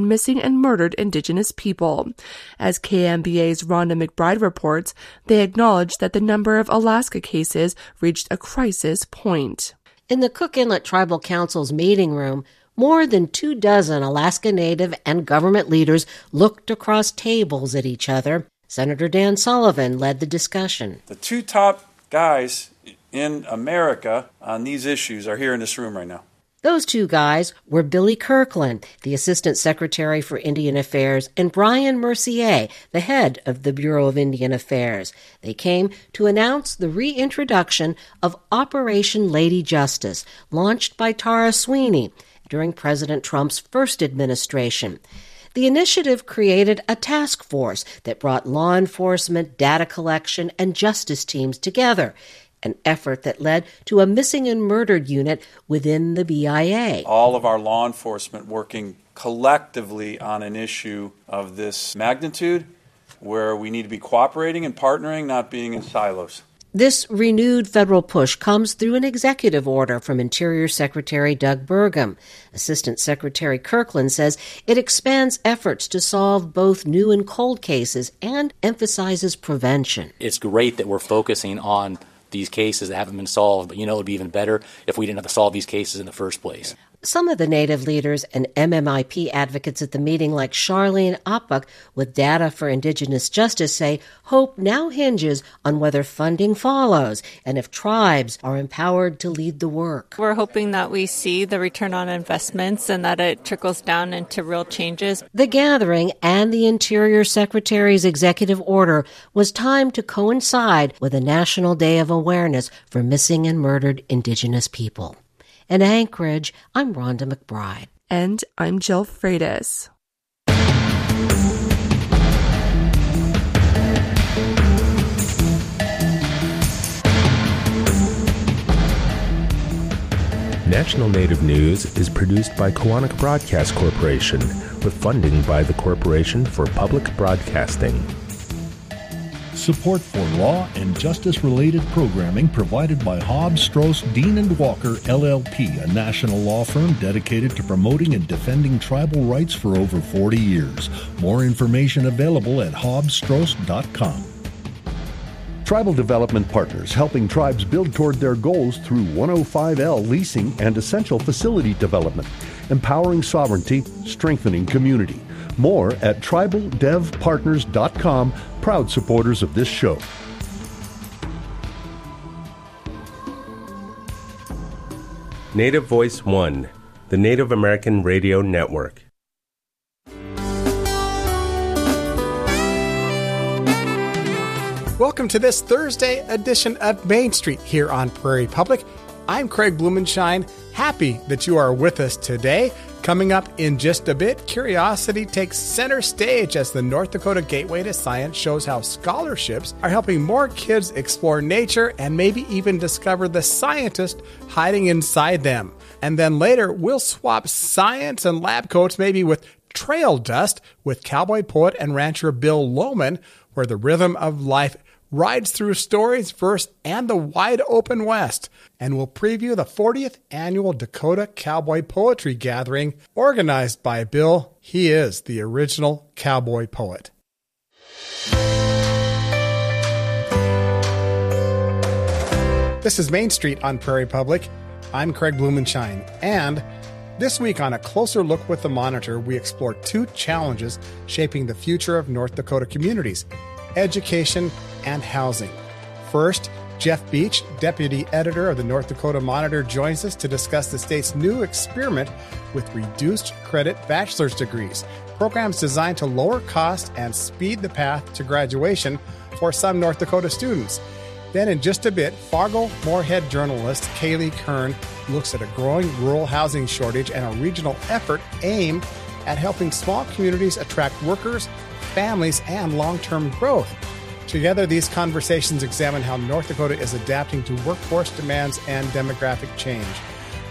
on missing and murdered Indigenous people. As KMBA's Rhonda McBride reports, they acknowledge that the number of Alaska cases reached a crisis point. In the Cook Inlet Tribal Council's meeting room, more than 24 Alaska Native and government leaders looked across tables at each other. Senator Dan Sullivan led the discussion. The two top guys in America on these issues are here in this room right now. Those two guys were Billy Kirkland, the Assistant Secretary for Indian Affairs, and Brian Mercier, the head of the Bureau of Indian Affairs. They came to announce the reintroduction of Operation Lady Justice, launched by Tara Sweeney during President Trump's first administration. The initiative created a task force that brought law enforcement, data collection, and justice teams together, an effort that led to a missing and murdered unit within the BIA. All of our law enforcement working collectively on an issue of this magnitude where we need to be cooperating and partnering, not being in silos. This renewed federal push comes through an executive order from Interior Secretary Doug Burgum. Assistant Secretary Kirkland says it expands efforts to solve both new and cold cases and emphasizes prevention. It's great that we're focusing on these cases that haven't been solved, but it would be even better if we didn't have to solve these cases in the first place. Some of the Native leaders and MMIP advocates at the meeting, like Charlene Apuk with Data for Indigenous Justice, say hope now hinges on whether funding follows and if tribes are empowered to lead the work. We're hoping that we see the return on investments and that it trickles down into real changes. The gathering and the Interior Secretary's executive order was timed to coincide with a National Day of Awareness for Missing and Murdered Indigenous People. In Anchorage, I'm Rhonda McBride. And I'm Jill Freitas. National Native News is produced by Kawanak Broadcast Corporation with funding by the Corporation for Public Broadcasting. Support for law and justice-related programming provided by Hobbs, Strauss, Dean & Walker, LLP, a national law firm dedicated to promoting and defending tribal rights for over 40 years. More information available at hobbsstrauss.com. Tribal Development Partners, helping tribes build toward their goals through 105L leasing and essential facility development, empowering sovereignty, strengthening community. More at tribaldevpartners.com, proud supporters of this show. Native Voice One, the Native American Radio Network. Welcome to this Thursday edition of Main Street here on Prairie Public. I'm Craig Blumenshine. Happy that you are with us today. Coming up in just a bit, Curiosity takes center stage as the North Dakota Gateway to Science shows how scholarships are helping more kids explore nature and maybe even discover the scientist hiding inside them. And then later, we'll swap science and lab coats maybe with trail dust with cowboy poet and rancher Bill Lohman, where the rhythm of life rides through stories, verse, and the wide open West. And we'll preview the 40th annual Dakota Cowboy Poetry Gathering organized by Bill. He is the original cowboy poet. This is Main Street on Prairie Public. I'm Craig Blumenshine. And this week on A Closer Look with the Monitor, we explore two challenges shaping the future of North Dakota communities: education and housing. First, Jeff Beach, deputy editor of the North Dakota Monitor, joins us to discuss the state's new experiment with reduced credit bachelor's degrees, programs designed to lower cost and speed the path to graduation for some North Dakota students. Then in just a bit, Fargo-Moorhead journalist Kaylee Kern looks at a growing rural housing shortage and a regional effort aimed at helping small communities attract workers, families, and long-term growth. Together, these conversations examine how North Dakota is adapting to workforce demands and demographic change.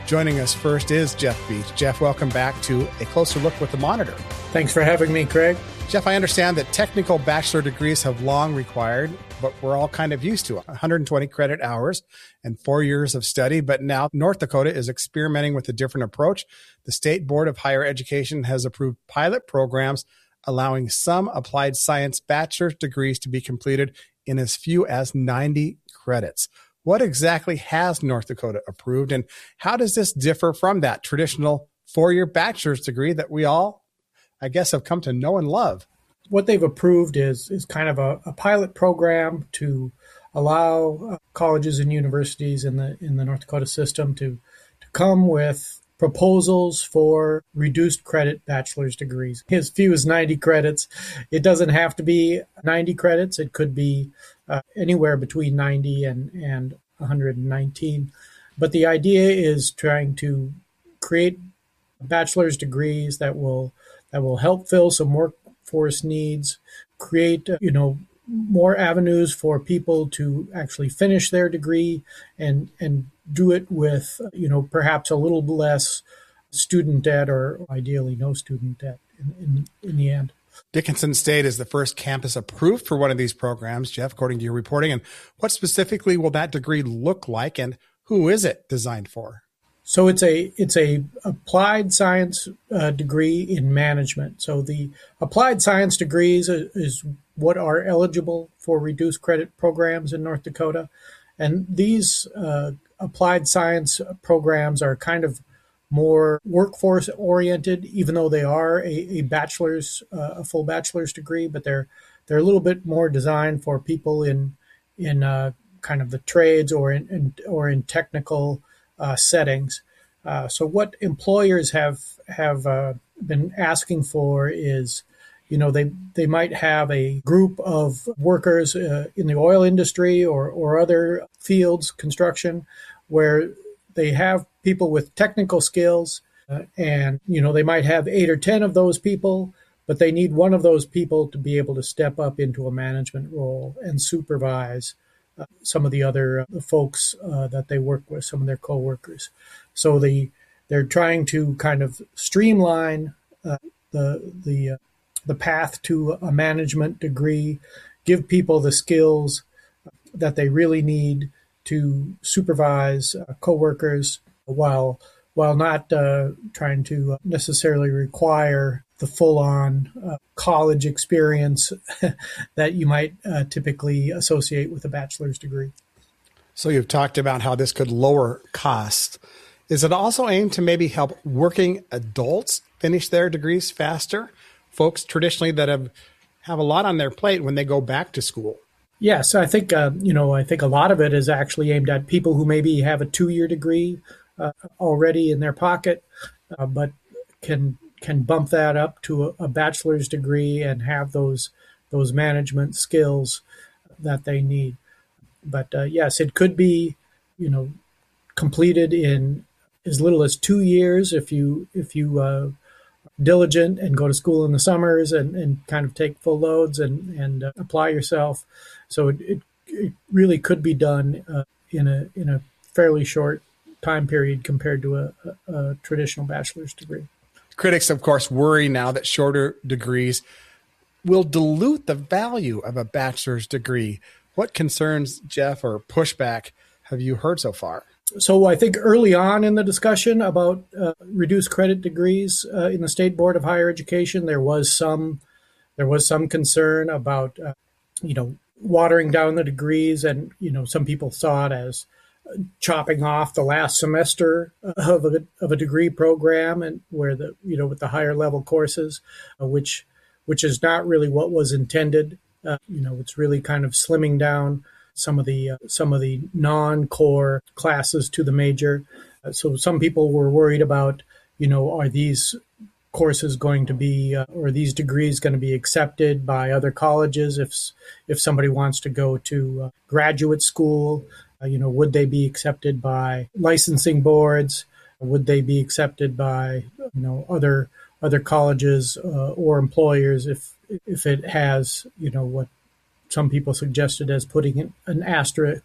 Joining us first is Jeff Beach. Jeff, welcome back to A Closer Look with the Monitor. Thanks for having me, Craig. Jeff, I understand that technical bachelor degrees have long required, but we're all kind of used to 120 credit hours and 4 years of study. But now North Dakota is experimenting with a different approach. The State Board of Higher Education has approved pilot programs allowing some applied science bachelor's degrees to be completed in as few as 90 credits. What exactly has North Dakota approved, and how does this differ from that traditional 4-year bachelor's degree that we all, I guess, have come to know and love? What they've approved is kind of a pilot program to allow colleges and universities in the North Dakota system to come with proposals for reduced credit bachelor's degrees. As few as 90 credits. It doesn't have to be 90 credits. It could be anywhere between 90 and 119. But the idea is trying to create bachelor's degrees that will help fill some workforce needs, create more avenues for people to actually finish their degree and do it with perhaps a little less student debt, or ideally no student debt in the end. Dickinson State is the first campus approved for one of these programs, Jeff, according to your reporting. And what specifically will that degree look like, and who is it designed for? So it's a applied science degree in management. So the applied science degrees is what are eligible for reduced credit programs in North Dakota. And these applied science programs are kind of more workforce oriented, even though they are a full bachelor's degree, but they're a little bit more designed for people in kind of the trades or in technical settings. So what employers have been asking for is, they might have a group of workers in the oil industry or other fields, construction, where they have people with technical skills, and they might have 8 or 10 of those people, but they need one of those people to be able to step up into a management role and supervise some of the other folks that they work with, some of their coworkers. So they're trying to kind of streamline the path to a management degree, give people the skills that they really need to supervise coworkers, while not trying to necessarily require the full-on college experience that you might typically associate with a bachelor's degree. So you've talked about how this could lower costs. Is it also aimed to maybe help working adults finish their degrees faster? Folks traditionally that have a lot on their plate when they go back to school. Yes, I think a lot of it is actually aimed at people who maybe have a 2-year degree already in their pocket, but can bump that up to a bachelor's degree and have those management skills that they need. But yes, it could be completed in as little as 2 years if you diligent and go to school in the summers and kind of take full loads and apply yourself. So it really could be done in a fairly short time period compared to a traditional bachelor's degree. Critics, of course, worry now that shorter degrees will dilute the value of a bachelor's degree. What concerns, Jeff, or pushback have you heard so far? So I think early on in the discussion about reduced credit degrees in the State Board of Higher Education, there was some concern about watering down the degrees, and some people saw it as chopping off the last semester of a degree program, and where with the higher level courses, which is not really what was intended. It's really kind of slimming down some of the non-core classes to the major. So some people were worried about, are these courses going to be, or these degrees going to be accepted by other colleges if somebody wants to go to graduate school? Would they be accepted by licensing boards? Would they be accepted by, other colleges or employers if it has, what some people suggested as putting an asterisk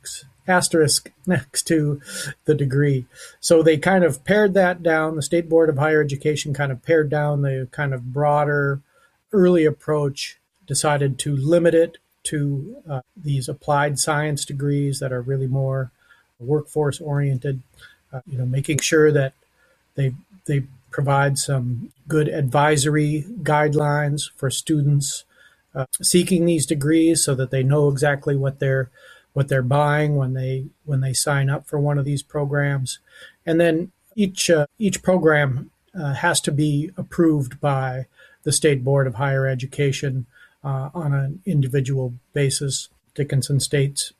asterisk next to the degree. So they kind of pared that down. The State Board of Higher Education kind of pared down the kind of broader early approach, decided to limit it to these applied science degrees that are really more workforce oriented, making sure that they provide some good advisory guidelines for students seeking these degrees, so that they know exactly what they're buying when they sign up for one of these programs. And then each program has to be approved by the State Board of Higher Education on an individual basis. Dickinson State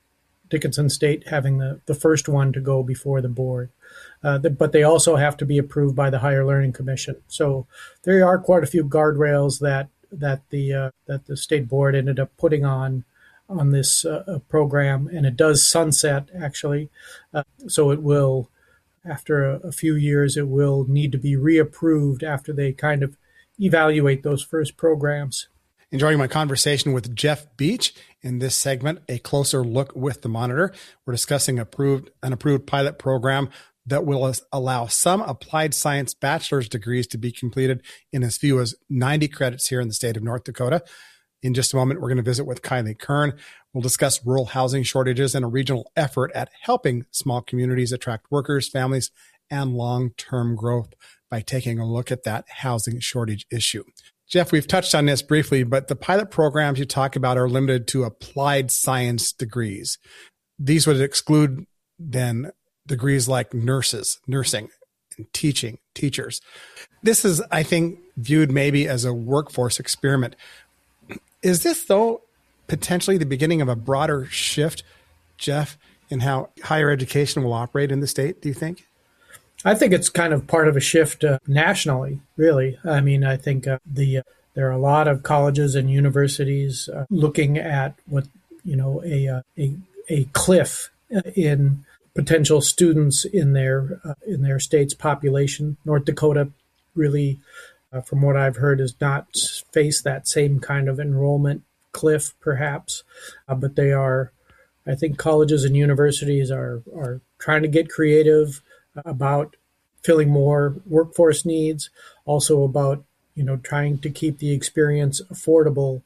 having the first one to go before the board. But they also have to be approved by the Higher Learning Commission. So there are quite a few guardrails that the State Board ended up putting on this program, and it does sunset actually. So it will, after a few years, it will need to be reapproved after they kind of evaluate those first programs. Enjoying my conversation with Jeff Beach. In this segment, a closer look with the Monitor. We're discussing an approved pilot program that will allow some applied science bachelor's degrees to be completed in as few as 90 credits here in the state of North Dakota. In just a moment, we're going to visit with Kylie Kern. We'll discuss rural housing shortages and a regional effort at helping small communities attract workers, families, and long-term growth by taking a look at that housing shortage issue. Jeff, we've touched on this briefly, but the pilot programs you talk about are limited to applied science degrees. These would exclude then degrees like nursing, and teachers. This is, I think, viewed maybe as a workforce experiment. Is this, though, potentially the beginning of a broader shift, Jeff, in how higher education will operate in the state, do you think? I think it's kind of part of a shift nationally, really. I mean, I think there are a lot of colleges and universities looking at what, a cliff in potential students in their state's population. North Dakota really, from what I've heard, has not faced that same kind of enrollment cliff, perhaps, but they are. I think colleges and universities are trying to get creative about filling more workforce needs, also about trying to keep the experience affordable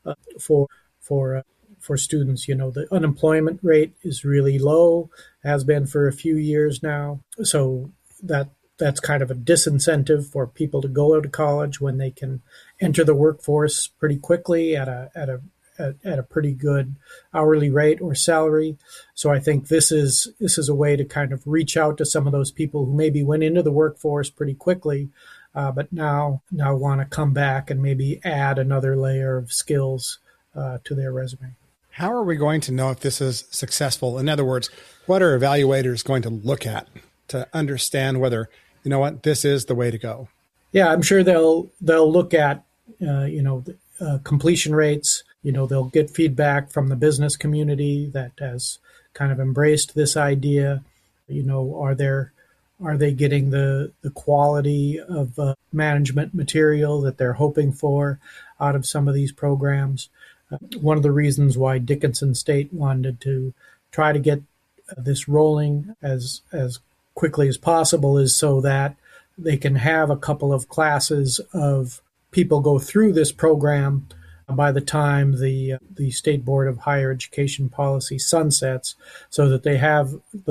for students. The unemployment rate is really low, has been for a few years now, so that's kind of a disincentive for people to go out to college when they can enter the workforce pretty quickly at a pretty good hourly rate or salary. So I think this is a way to kind of reach out to some of those people who maybe went into the workforce pretty quickly, but now want to come back and maybe add another layer of skills to their resume. How are we going to know if this is successful? In other words, what are evaluators going to look at to understand whether, this is the way to go? Yeah, I'm sure they'll look at, completion rates. They'll get feedback from the business community that has kind of embraced this idea. Are they getting the quality of management material that they're hoping for out of some of these programs? One of the reasons why Dickinson State wanted to try to get this rolling as quickly as possible is so that they can have a couple of classes of people go through this program by the time the State Board of Higher Education policy sunsets, so that they have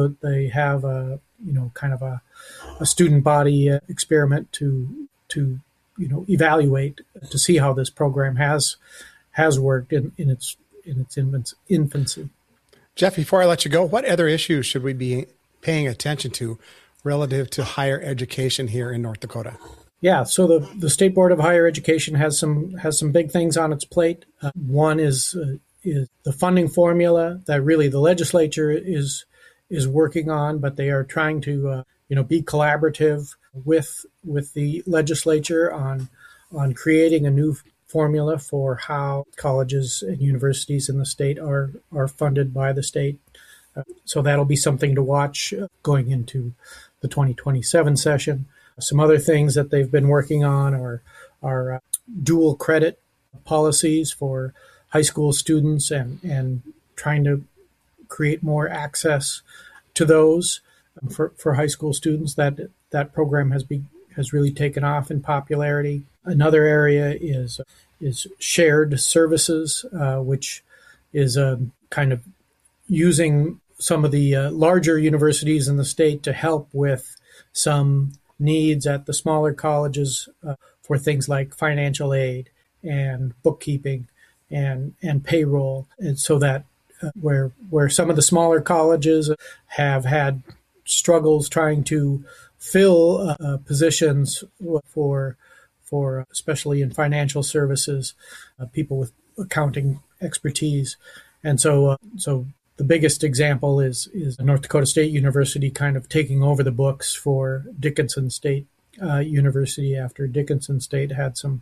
a kind of a student body experiment to evaluate to see how this program has worked in its infancy. Jeff, before I let you go, what other issues should we be paying attention to relative to higher education here in North Dakota? Yeah, so the State Board of Higher Education has some big things on its plate. One is the funding formula that really the legislature is working on, but they are trying to be collaborative with the legislature on creating a new formula for how colleges and universities in the state are funded by the state. So that'll be something to watch going into the 2027 session. Some other things that they've been working on are dual credit policies for high school students and trying to create more access to those for high school students. That program has really taken off in popularity. Another area is shared services, which is kind of using some of the larger universities in the state to help with some needs at the smaller colleges for things like financial aid and bookkeeping and payroll, and so that where some of the smaller colleges have had struggles trying to fill positions for especially in financial services, people with accounting expertise, and so the biggest example is North Dakota State University kind of taking over the books for Dickinson State University after Dickinson State had some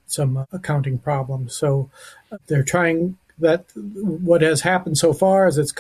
accounting problems. So they're trying that. What has happened so far is it's